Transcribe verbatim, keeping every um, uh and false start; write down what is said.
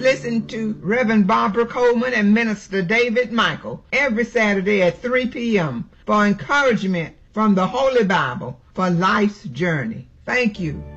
listen to Reverend Barbara Coleman and Minister David Michael every Saturday at three p.m. for encouragement from the Holy Bible for life's journey. Thank you.